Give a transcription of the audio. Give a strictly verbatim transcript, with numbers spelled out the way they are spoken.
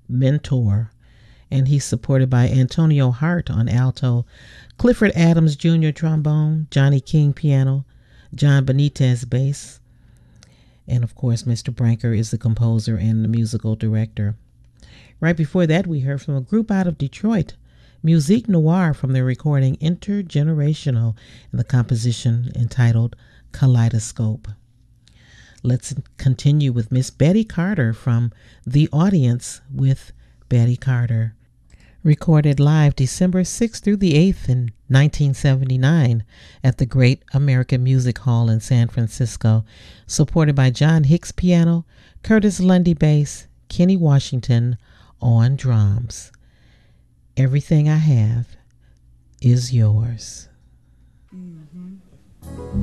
mentor. And he's supported by Antonio Hart on alto, Clifford Adams Junior trombone, Johnny King piano, John Benitez bass, and of course Mister Branker is the composer and the musical director. Right before that, we heard from a group out of Detroit, Musique Noire, from their recording Intergenerational, and the composition entitled Kaleidoscope. Let's continue with Miss Betty Carter from The Audience with Betty Carter. Recorded live December sixth through the eighth in nineteen seventy-nine at the Great American Music Hall in San Francisco, supported by John Hicks piano, Curtis Lundy bass, Kenny Washington on drums. Everything I have is yours. Mm-hmm.